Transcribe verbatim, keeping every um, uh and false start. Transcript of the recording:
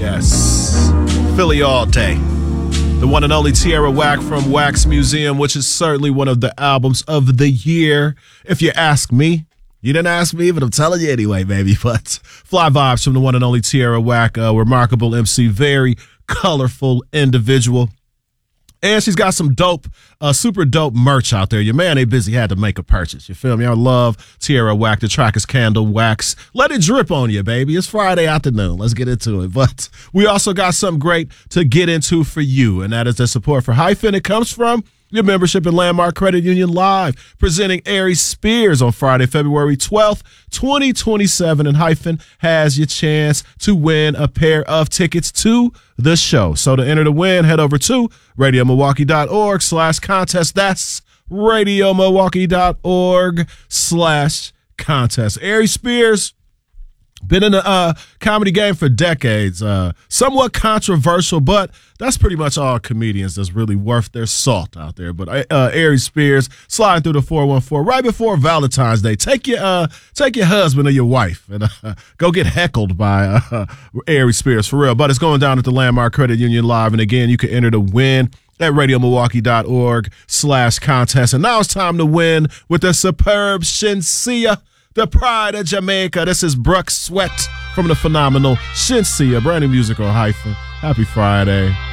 Yes. Philly all day. The one and only Tierra Whack from Wax Museum, which is certainly one of the albums of the year, if you ask me. You didn't ask me, but I'm telling you anyway, baby. But fly vibes from the one and only Tierra Whack, a remarkable M C, very colorful individual. And she's got some dope, uh, super dope merch out there. Your man ain't busy, had to make a purchase. You feel me? I love Tierra Whack. The track is Candle Wax. Let it drip on you, baby. It's Friday afternoon. Let's get into it. But we also got something great to get into for you, and that is the support for Hyphen. It comes from your membership in Landmark Credit Union Live, presenting Aries Spears on Friday, February twelfth, twenty twenty-seven. And Hyphen has your chance to win a pair of tickets to the show. So to enter the win, head over to radiomilwaukee.org slash contest. That's radiomilwaukee.org slash contest. Aries Spears, been in the uh, comedy game for decades. Uh, somewhat controversial, but that's pretty much all comedians that's really worth their salt out there. But uh, Aries Spears sliding through the four one four right before Valentine's Day. Take your uh, take your husband or your wife and uh, go get heckled by uh, Aries Spears for real. But it's going down at the Landmark Credit Union Live. And again, you can enter to win at radiomilwaukee.org slash contest. And now it's time to win with the superb Shenseea, the pride of Jamaica. This is Brooke Sweat from the phenomenal Shenseea, brand new music on Hyphen. Happy Friday.